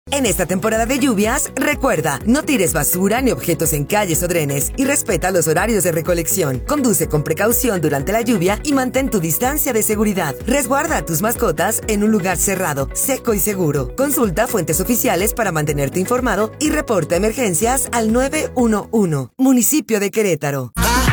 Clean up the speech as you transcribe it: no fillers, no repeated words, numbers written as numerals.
En esta temporada de lluvias, recuerda, no tires basura ni objetos en calles o drenes y respeta los horarios de recolección. Conduce con precaución durante la lluvia y mantén tu distancia de seguridad. Resguarda a tus mascotas en un lugar cerrado, seco y seguro. Consulta fuentes oficiales para mantenerte informado y reporta emergencias al 911. Municipio de Querétaro.